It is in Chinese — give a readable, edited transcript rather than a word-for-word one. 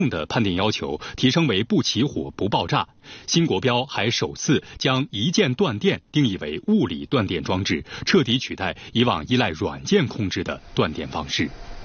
的判定要求提升为不起火、不爆炸。新国标还首次将一键断电定义为物理断电装置，彻底取代以往依赖软件控制的断电方式。